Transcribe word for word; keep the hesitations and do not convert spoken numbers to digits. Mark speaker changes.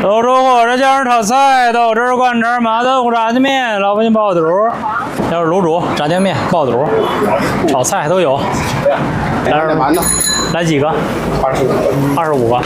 Speaker 1: 豆粥火烧酱炒菜，豆汁灌肠，麻豆腐炸酱面，老北京爆肚，要是卤煮、炸酱面、爆肚、炒菜都有。来来几个？二十五。二十五个。